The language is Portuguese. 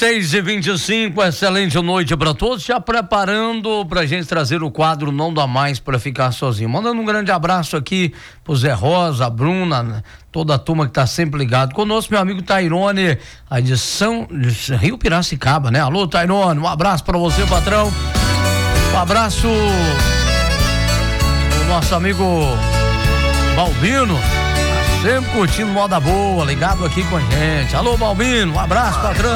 6h25, excelente noite para todos, já preparando pra gente trazer o quadro Não Dá Mais Pra Ficar Sozinho. Mandando um grande abraço aqui pro Zé Rosa, a Bruna, toda a turma que tá sempre ligado conosco, meu amigo Tairone, a edição de Rio Piracicaba, né? Alô, Tairone, um abraço pra você, patrão. Um abraço pro nosso amigo Balbino, sempre curtindo moda boa, ligado aqui com a gente. Alô, Balbino, um abraço, patrão.